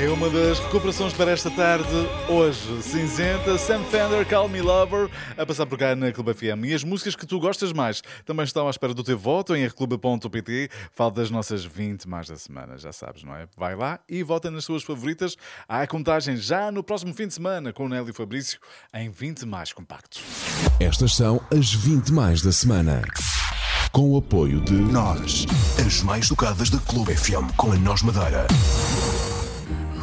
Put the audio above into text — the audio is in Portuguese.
É uma das recuperações para esta tarde, hoje, cinzenta, Sam Fender, Call Me Lover, a passar por cá na Clube FM. E as músicas que tu gostas mais também estão à espera do teu voto em rclube.pt. Falo das nossas 20 mais da semana, já sabes, não é? Vai lá e vota nas tuas favoritas. Há a contagem já no próximo fim de semana com o Nélio e Fabrício em 20 mais compactos. Estas são as 20 mais da semana. Com o apoio de Nós, as mais tocadas da Clube FM com a Nós Madeira.